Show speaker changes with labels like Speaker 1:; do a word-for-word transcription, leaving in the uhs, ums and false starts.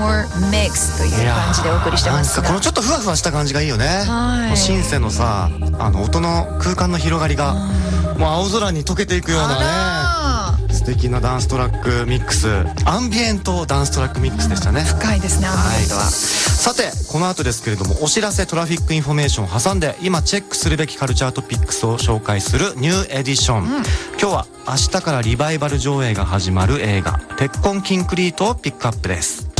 Speaker 1: more mix という感じでお送りしてますが、
Speaker 2: なんかこのちょっとふわふわした感じがいいよね。
Speaker 1: はい
Speaker 2: もうシンセのさ、あの音の空間の広がりがもう青空に溶けていくようなね、
Speaker 1: あ
Speaker 2: 素敵なダンストラックミックス、アンビエントダンストラックミックスでしたね。
Speaker 1: 深いですね、アンビエントは。
Speaker 2: さてこの後ですけれども、お知らせトラフィックインフォメーションを挟んで今チェックするべきカルチャートピックスを紹介するニューエディション、うん、今日は明日からリバイバル上映が始まる映画鉄痕キンクリートをピックアップです。